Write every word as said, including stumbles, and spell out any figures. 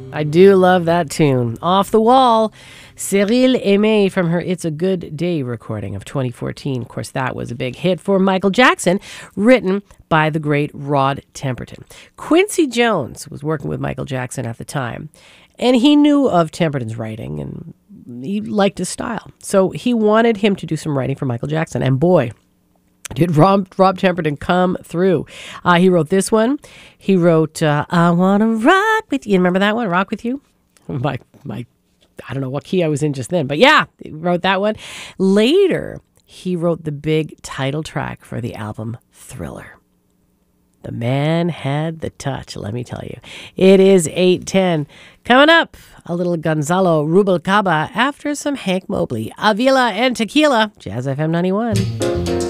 I do love that tune. Off the Wall, Cyril Aimé from her It's a Good Day recording of twenty fourteen. Of course, that was a big hit for Michael Jackson, written by the great Rod Temperton. Quincy Jones was working with Michael Jackson at the time, and he knew of Temperton's writing, and he liked his style. So he wanted him to do some writing for Michael Jackson, and boy, did Rob, Rob Temperton come through. Uh, he wrote this one. He wrote, uh, I Want to Rock With You. Remember that one, Rock With You? My, my, I don't know what key I was in just then, but yeah, he wrote that one. Later, he wrote the big title track for the album Thriller. The man had the touch, let me tell you. It is eight ten. Coming up, a little Gonzalo Rubalcaba after some Hank Mobley. Avila and Tequila, Jazz F M ninety-one.